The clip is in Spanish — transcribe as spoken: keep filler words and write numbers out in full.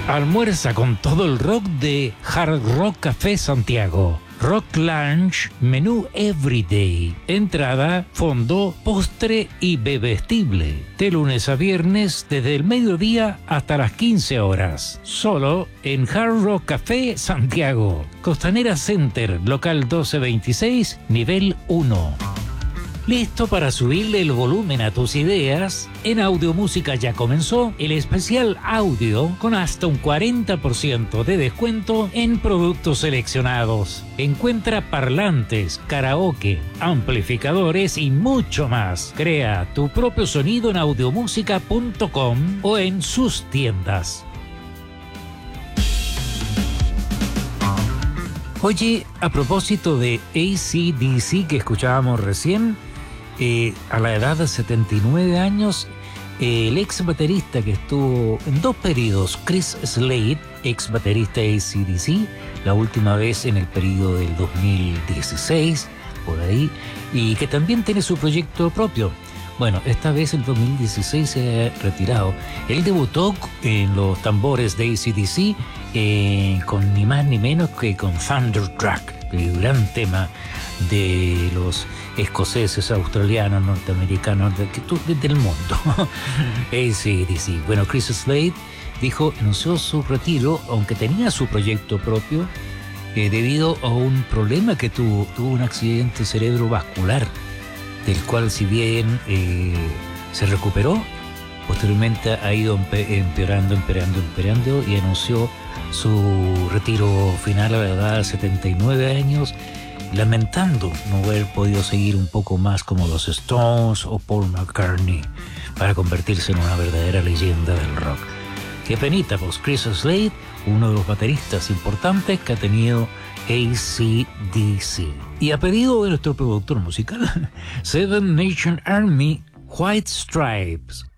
Almuerza con todo el rock de Hard Rock Café Santiago. Rock Lunch, menú Everyday. Entrada, fondo, postre y bebestible. De lunes a viernes, desde el mediodía hasta las quince horas. Solo en Hard Rock Café Santiago. Costanera Center, local doce veintiséis, nivel uno. ¿Listo para subirle el volumen a tus ideas? En Audiomúsica ya comenzó el especial audio con hasta un cuarenta por ciento de descuento en productos seleccionados. Encuentra parlantes, karaoke, amplificadores y mucho más. Crea tu propio sonido en audiomúsica punto com o en sus tiendas. Oye, a propósito de A C D C que escuchábamos recién, Eh, a la edad de setenta y nueve años, eh, el ex baterista que estuvo en dos periodos, Chris Slade, ex baterista de A C D C, la última vez en el periodo del dos mil dieciséis, por ahí, y que también tiene su proyecto propio. Bueno, esta vez el dos mil dieciséis se ha retirado. Él debutó en los tambores de A C D C eh, con ni más ni menos que con Thunderstruck, el gran tema de los escoceses, australianos, norteamericanos, de, de, del mundo. A C D C. Bueno, Chris Slade dijo, anunció su retiro, aunque tenía su proyecto propio, eh, debido a un problema que tuvo, tuvo un accidente cerebrovascular, del cual si bien eh, se recuperó, posteriormente ha ido empeorando, empeorando, empeorando y anunció su retiro final a la edad de setenta y nueve años, lamentando no haber podido seguir un poco más como los Stones o Paul McCartney para convertirse en una verdadera leyenda del rock. Qué penita, pues Chris Slade, uno de los bateristas importantes que ha tenido A C D C. Y a pedido de nuestro productor musical, Seven Nation Army, White Stripes.